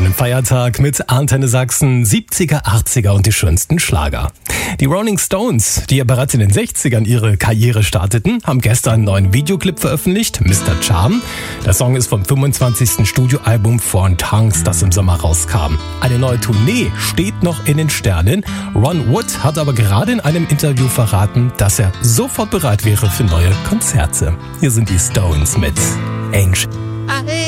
schönen Feiertag mit Antenne Sachsen, 70er, 80er und die schönsten Schlager. Die Rolling Stones, die ja bereits in den 60ern ihre Karriere starteten, haben gestern einen neuen Videoclip veröffentlicht, Mr. Charm. Der Song ist vom 25. Studioalbum Foreign Tongues, das im Sommer rauskam. Eine neue Tournee steht noch in den Sternen. Ron Wood hat aber gerade in einem Interview verraten, dass er sofort bereit wäre für neue Konzerte. Hier sind die Stones mit Angel.